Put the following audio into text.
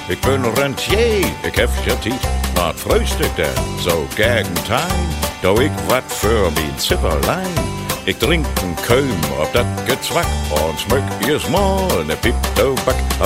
Ik ben rentier, ik heb je tijd. Wat vreust ik dan zo gegen time? Doe ik wat voor mijn zipperlijn? Ik drink een keum op dat gezwak en smuk je smal en een piep tobak.